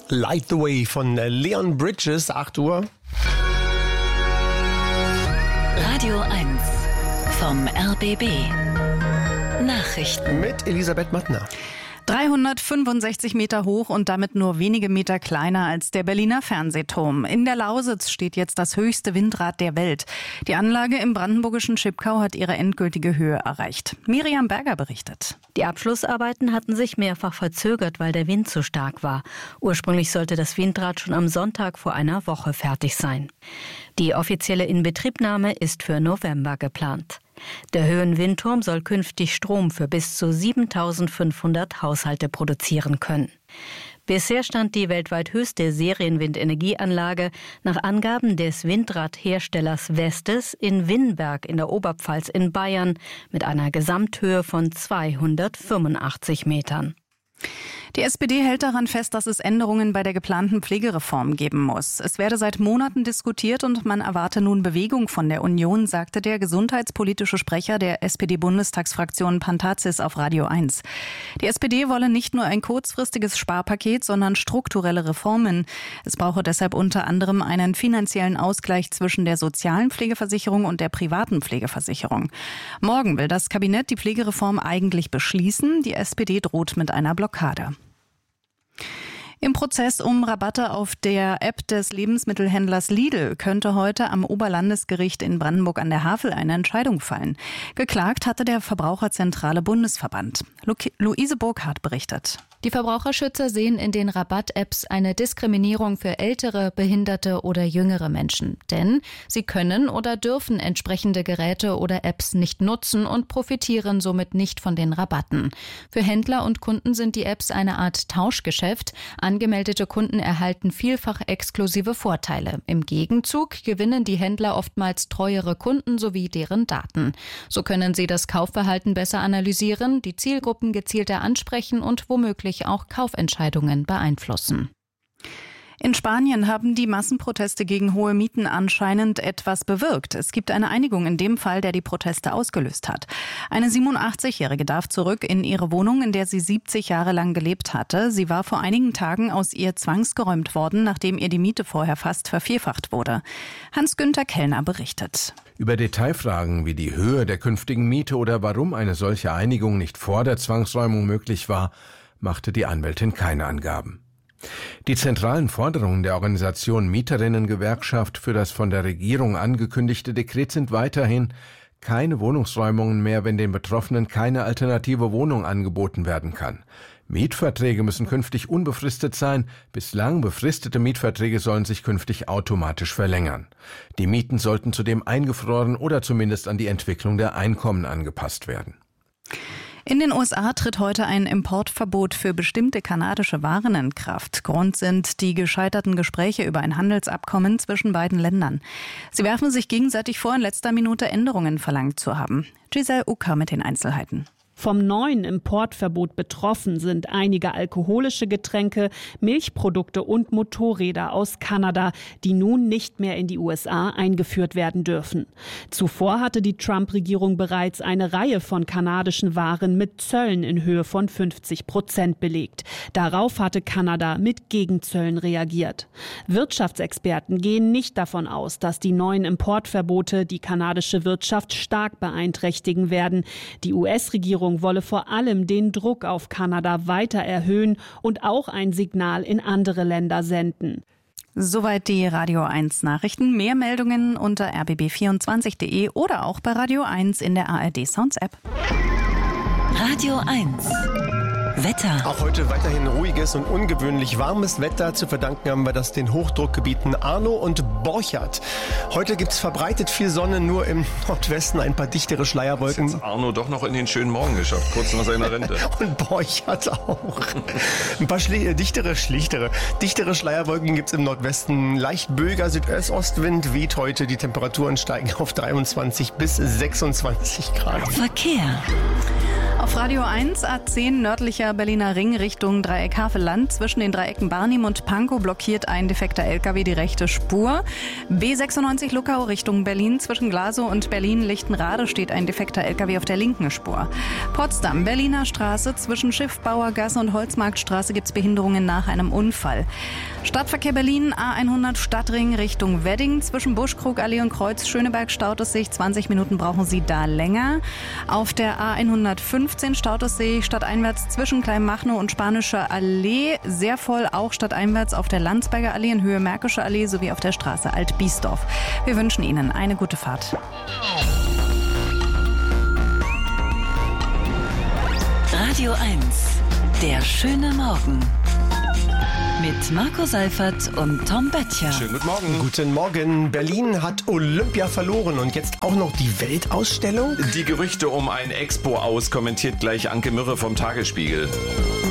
Light the Way von Leon Bridges, 8 Uhr. Radio 1 vom RBB. Nachrichten. Mit Elisabeth Mattner. 365 Meter hoch und damit nur wenige Meter kleiner als der Berliner Fernsehturm. In der Lausitz steht jetzt das höchste Windrad der Welt. Die Anlage im brandenburgischen Schipkau hat ihre endgültige Höhe erreicht. Miriam Berger berichtet. Die Abschlussarbeiten hatten sich mehrfach verzögert, weil der Wind zu stark war. Ursprünglich sollte das Windrad schon am Sonntag vor einer Woche fertig sein. Die offizielle Inbetriebnahme ist für November geplant. Der Höhenwindturm soll künftig Strom für bis zu 7.500 Haushalte produzieren können. Bisher stand die weltweit höchste Serienwindenergieanlage nach Angaben des Windradherstellers Vestas in Winnberg in der Oberpfalz in Bayern mit einer Gesamthöhe von 285 Metern. Die SPD hält daran fest, dass es Änderungen bei der geplanten Pflegereform geben muss. Es werde seit Monaten diskutiert und man erwarte nun Bewegung von der Union, sagte der gesundheitspolitische Sprecher der SPD-Bundestagsfraktion Pantazis auf Radio 1. Die SPD wolle nicht nur ein kurzfristiges Sparpaket, sondern strukturelle Reformen. Es brauche deshalb unter anderem einen finanziellen Ausgleich zwischen der sozialen Pflegeversicherung und der privaten Pflegeversicherung. Morgen will das Kabinett die Pflegereform eigentlich beschließen. Die SPD droht mit einer Blockade. Im Prozess um Rabatte auf der App des Lebensmittelhändlers Lidl könnte heute am Oberlandesgericht in Brandenburg an der Havel eine Entscheidung fallen. Geklagt hatte der Verbraucherzentrale Bundesverband. Luise Burkhardt berichtet. Die Verbraucherschützer sehen in den Rabatt-Apps eine Diskriminierung für ältere, behinderte oder jüngere Menschen. Denn sie können oder dürfen entsprechende Geräte oder Apps nicht nutzen und profitieren somit nicht von den Rabatten. Für Händler und Kunden sind die Apps eine Art Tauschgeschäft. Angemeldete Kunden erhalten vielfach exklusive Vorteile. Im Gegenzug gewinnen die Händler oftmals treuere Kunden sowie deren Daten. So können sie das Kaufverhalten besser analysieren, die Zielgruppen gezielter ansprechen und womöglich auch Kaufentscheidungen beeinflussen. In Spanien haben die Massenproteste gegen hohe Mieten anscheinend etwas bewirkt. Es gibt eine Einigung in dem Fall, der die Proteste ausgelöst hat. Eine 87-Jährige darf zurück in ihre Wohnung, in der sie 70 Jahre lang gelebt hatte. Sie war vor einigen Tagen aus ihr zwangsgeräumt worden, nachdem ihr die Miete vorher fast vervierfacht wurde. Hans-Günther Kellner berichtet. Über Detailfragen wie die Höhe der künftigen Miete oder warum eine solche Einigung nicht vor der Zwangsräumung möglich war, machte die Anwältin keine Angaben. Die zentralen Forderungen der Organisation Mieterinnengewerkschaft für das von der Regierung angekündigte Dekret sind weiterhin: keine Wohnungsräumungen mehr, wenn den Betroffenen keine alternative Wohnung angeboten werden kann. Mietverträge müssen künftig unbefristet sein. Bislang befristete Mietverträge sollen sich künftig automatisch verlängern. Die Mieten sollten zudem eingefroren oder zumindest an die Entwicklung der Einkommen angepasst werden. In den USA tritt heute ein Importverbot für bestimmte kanadische Waren in Kraft. Grund sind die gescheiterten Gespräche über ein Handelsabkommen zwischen beiden Ländern. Sie werfen sich gegenseitig vor, in letzter Minute Änderungen verlangt zu haben. Giselle Ucker mit den Einzelheiten. Vom neuen Importverbot betroffen sind einige alkoholische Getränke, Milchprodukte und Motorräder aus Kanada, die nun nicht mehr in die USA eingeführt werden dürfen. Zuvor hatte die Trump-Regierung bereits eine Reihe von kanadischen Waren mit Zöllen in Höhe von 50% belegt. Darauf hatte Kanada mit Gegenzöllen reagiert. Wirtschaftsexperten gehen nicht davon aus, dass die neuen Importverbote die kanadische Wirtschaft stark beeinträchtigen werden. Die US-Regierung wolle vor allem den Druck auf Kanada weiter erhöhen und auch ein Signal in andere Länder senden. Soweit die Radio 1 Nachrichten. Mehr Meldungen unter rbb24.de oder auch bei Radio 1 in der ARD Sounds App. Radio 1 Wetter. Auch heute weiterhin ruhiges und ungewöhnlich warmes Wetter. Zu verdanken haben wir das den Hochdruckgebieten Arno und Borchardt. Heute gibt es verbreitet viel Sonne, nur im Nordwesten ein paar dichtere Schleierwolken. Hat Arno doch noch in den schönen Morgen geschafft, kurz nach seiner Rente. Und Borchardt auch. Ein paar dichtere Schleierwolken gibt es im Nordwesten. Leicht böiger Südostwind weht heute. Die Temperaturen steigen auf 23 bis 26 Grad. Verkehr. Auf Radio 1 A10 nördlicher Berliner Ring Richtung Dreieck Havelland. Zwischen den Dreiecken Barnim und Pankow blockiert ein defekter LKW die rechte Spur. B96 Luckau Richtung Berlin. Zwischen Glasow und Berlin-Lichtenrade steht ein defekter LKW auf der linken Spur. Potsdam Berliner Straße. Zwischen Schiffbauergasse und Holzmarktstraße gibt es Behinderungen nach einem Unfall. Stadtverkehr Berlin A100 Stadtring Richtung Wedding. Zwischen Buschkrugallee und Kreuz Schöneberg staut es sich. 20 Minuten brauchen Sie da länger. Auf der A115 staut es sich stadteinwärts zwischen Kleinmachnow und Spanischer Allee. Sehr voll auch stadteinwärts auf der Landsberger Allee in Höhe Märkische Allee sowie auf der Straße Alt-Biesdorf. Wir wünschen Ihnen eine gute Fahrt. Radio 1, der schöne Morgen. Mit Marco Seifert und Tom Böttcher. Schönen guten Morgen. Guten Morgen. Berlin hat Olympia verloren und jetzt auch noch die Weltausstellung? Die Gerüchte um ein Expo aus kommentiert gleich Anke Mürre vom Tagesspiegel.